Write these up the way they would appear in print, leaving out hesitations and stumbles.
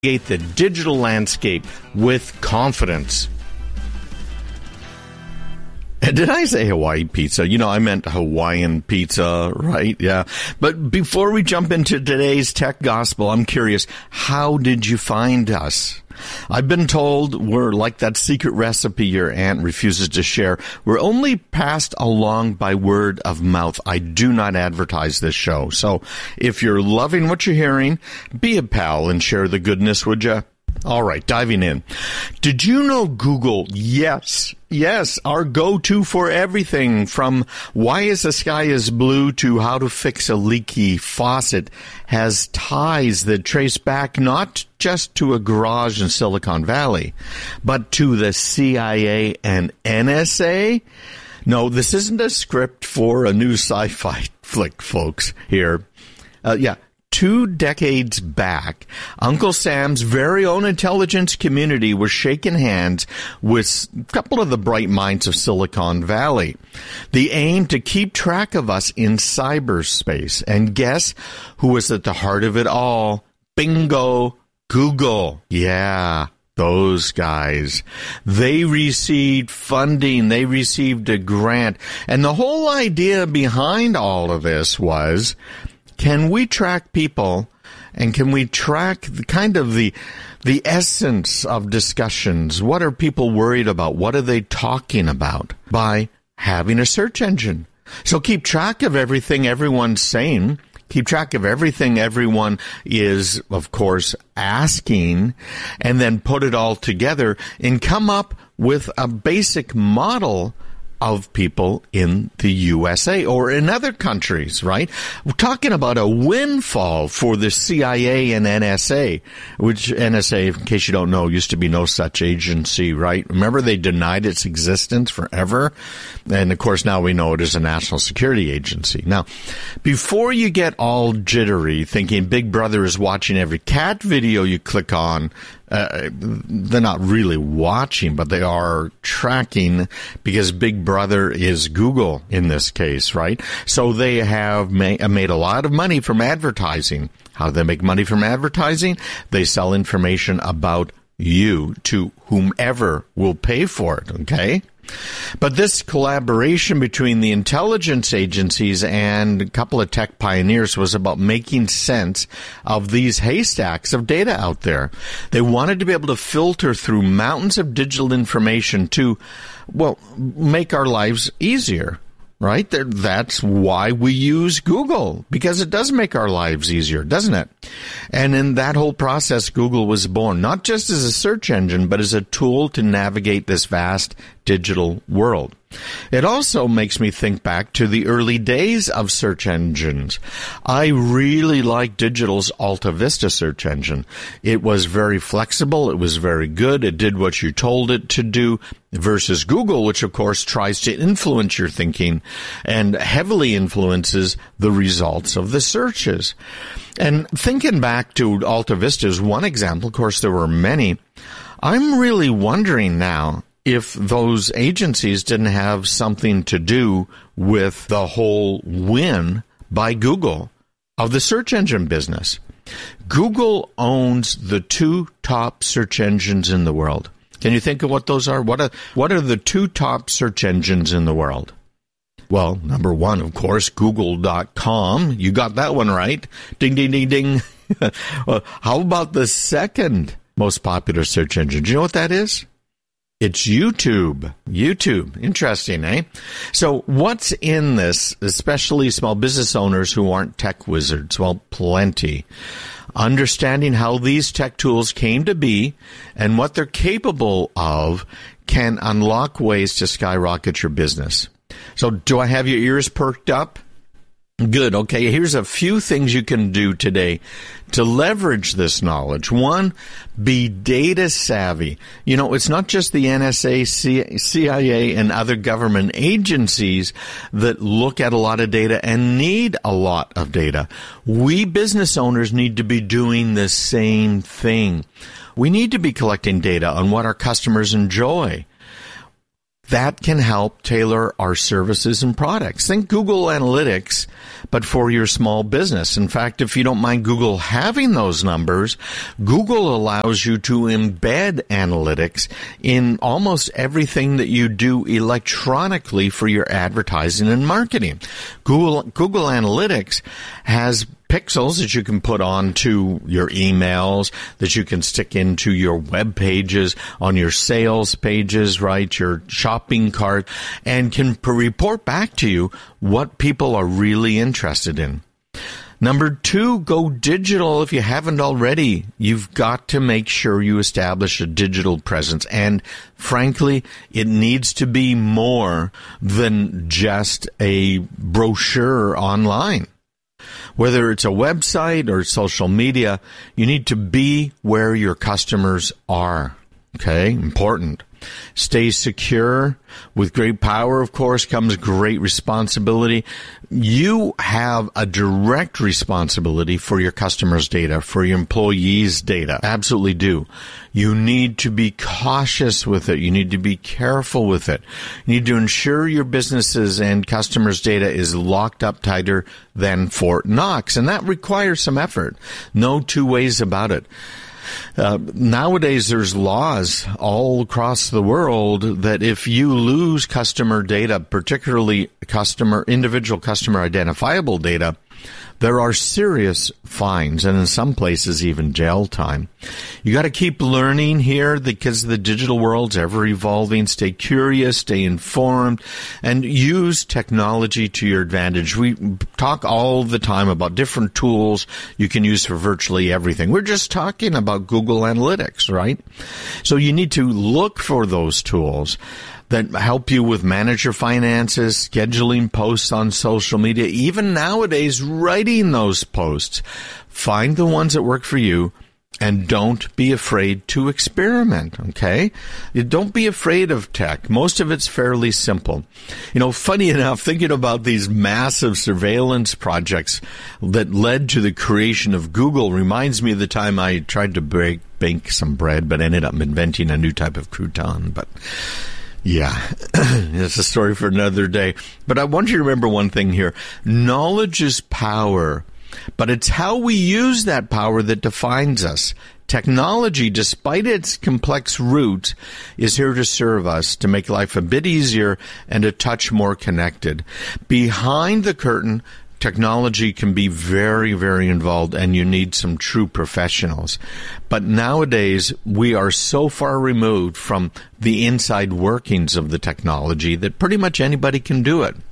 The digital landscape with confidence. And did I say Hawaii pizza? You know, I meant Hawaiian pizza, right? Yeah. But before we jump into today's tech gospel, I'm curious, how did you find us? I've been told we're like that secret recipe your aunt refuses to share. We're only passed along by word of mouth. I do not advertise this show. So if you're loving what you're hearing, be a pal and share the goodness, would you? All right, diving in. Did you know Google? Yes, our go-to for everything from why is the sky is blue to how to fix a leaky faucet has ties that trace back not just to a garage in Silicon Valley, but to the CIA and NSA. No, this isn't a script for a new sci-fi flick, folks, here. 2 decades back, Uncle Sam's very own intelligence community was shaking hands with a couple of the bright minds of Silicon Valley. The aim to keep track of us in cyberspace. And guess who was at the heart of it all? Bingo! Google. Yeah. Those guys. They received funding. They received a grant. And the whole idea behind all of this was, can we track people, and can we track the essence of discussions? What are people worried about? What are they talking about? By having a search engine. So keep track of everything everyone's saying. Keep track of everything everyone is, of course, asking, and then put it all together and come up with a basic model of people in the USA or in other countries, right? We're talking about a windfall for the CIA and NSA, which NSA, in case you don't know, used to be no such agency, right? Remember, they denied its existence forever. And of course, now we know it is a national security agency. Now, before you get all jittery thinking Big Brother is watching every cat video you click on, they're not really watching, but they are tracking, because Big Brother is Google in this case, right? So they have made a lot of money from advertising. How do they make money from advertising? They sell information about you to whomever will pay for it, okay? But this collaboration between the intelligence agencies and a couple of tech pioneers was about making sense of these haystacks of data out there. They wanted to be able to filter through mountains of digital information to, well, make our lives easier. Right? That's why we use Google, because it does make our lives easier, doesn't it? And in that whole process, Google was born, not just as a search engine, but as a tool to navigate this vast digital world. It also makes me think back to the early days of search engines. I really liked Digital's Alta Vista search engine. It was very flexible. It was very good. It did what you told it to do, versus Google, which of course tries to influence your thinking and heavily influences the results of the searches. And thinking back to Alta Vista is one example. Of course, there were many. I'm really wondering now if those agencies didn't have something to do with the whole win by Google of the search engine business. Google owns the 2 top search engines in the world. Can you think of what those are? What are the 2 top search engines in the world? Well, number 1, of course, Google.com. You got that one right. Ding, ding, ding, ding. Well, how about the second most popular search engine? Do you know what that is? It's YouTube. YouTube. Interesting, eh? So what's in this, especially small business owners who aren't tech wizards? Well, plenty. Understanding how these tech tools came to be and what they're capable of can unlock ways to skyrocket your business. So do I have your ears perked up? Good. Okay, here's a few things you can do today to leverage this knowledge. 1, be data savvy. You know, it's not just the NSA, CIA, and other government agencies that look at a lot of data and need a lot of data. We business owners need to be doing the same thing. We need to be collecting data on what our customers enjoy. that can help tailor our services and products. Think Google Analytics, but for your small business. In fact, if you don't mind Google having those numbers, Google allows you to embed analytics in almost everything that you do electronically for your advertising and marketing. Google Analytics has pixels that you can put onto your emails, that you can stick into your web pages, on your sales pages, right, your shopping cart, and can report back to you what people are really interested in. Number 2, go digital. If you haven't already, you've got to make sure you establish a digital presence. And frankly, it needs to be more than just a brochure online. Whether it's a website or social media, you need to be where your customers are. Okay, important. Stay secure. With great power, of course, comes great responsibility. You have a direct responsibility for your customers' data, for your employees' data. Absolutely do. You need to be cautious with it. You need to be careful with it. You need to ensure your businesses and customers' data is locked up tighter than Fort Knox, and that requires some effort. No two ways about it. Nowadays, there's laws all across the world that if you lose customer data, particularly individual customer identifiable data, there are serious fines and in some places even jail time. You got to keep learning here because the digital world's ever evolving. Stay curious, stay informed, and use technology to your advantage. We talk all the time about different tools you can use for virtually everything. We're just talking about Google Analytics, right? So you need to look for those tools that help you with manage your finances, scheduling posts on social media, even nowadays writing those posts. Find the ones that work for you and don't be afraid to experiment, okay? Don't be afraid of tech. Most of it's fairly simple. You know, funny enough, thinking about these massive surveillance projects that led to the creation of Google reminds me of the time I tried to bake some bread, but ended up inventing a new type of crouton, but yeah, it's a story for another day. But I want you to remember one thing here. Knowledge is power, but it's how we use that power that defines us. Technology, despite its complex roots, is here to serve us, to make life a bit easier and a touch more connected. Behind the curtain, technology can be very, very involved, and you need some true professionals. But nowadays, we are so far removed from the inside workings of the technology that pretty much anybody can do it.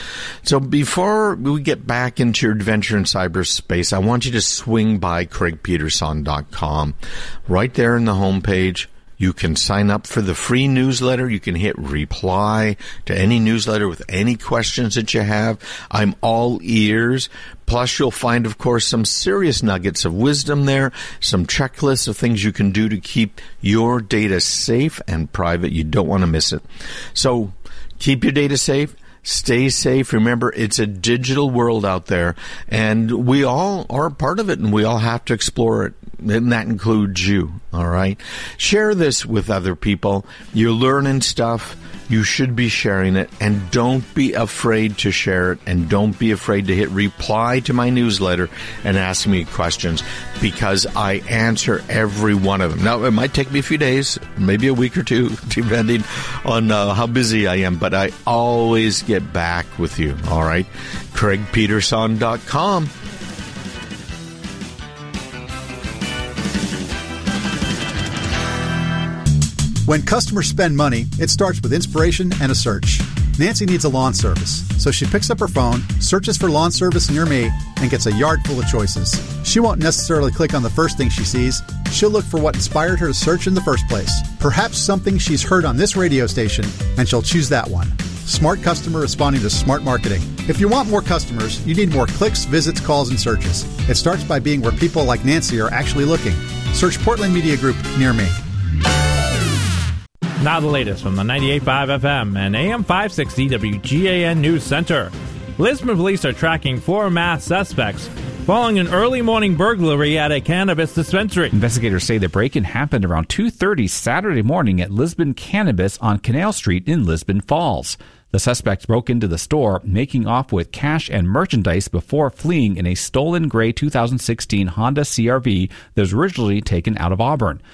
So before we get back into your adventure in cyberspace, I want you to swing by CraigPeterson.com. Right there in the homepage, you can sign up for the free newsletter. You can hit reply to any newsletter with any questions that you have. I'm all ears. Plus, you'll find, of course, some serious nuggets of wisdom there, some checklists of things you can do to keep your data safe and private. You don't want to miss it. So keep your data safe. Stay safe. Remember, it's a digital world out there, and we all are a part of it, and we all have to explore it, and that includes you, all right? Share this with other people. You're learning stuff. You should be sharing it, and don't be afraid to share it, and don't be afraid to hit reply to my newsletter and ask me questions, because I answer every one of them. Now, it might take me a few days, maybe a week or two, depending on how busy I am, but I always get back with you, all right? CraigPeterson.com. When customers spend money, it starts with inspiration and a search. Nancy needs a lawn service, so she picks up her phone, searches for lawn service near me, and gets a yard full of choices. She won't necessarily click on the first thing she sees. She'll look for what inspired her to search in the first place. Perhaps something she's heard on this radio station, and she'll choose that one. Smart customer responding to smart marketing. If you want more customers, you need more clicks, visits, calls, and searches. It starts by being where people like Nancy are actually looking. Search Portland Media Group near me. Now the latest from the 98.5 FM and AM 560 WGAN News Center. Lisbon police are tracking 4 masked suspects following an early morning burglary at a cannabis dispensary. Investigators say the break-in happened around 2:30 Saturday morning at Lisbon Cannabis on Canal Street in Lisbon Falls. The suspect broke into the store, making off with cash and merchandise before fleeing in a stolen gray 2016 Honda CR-V that was originally taken out of Auburn.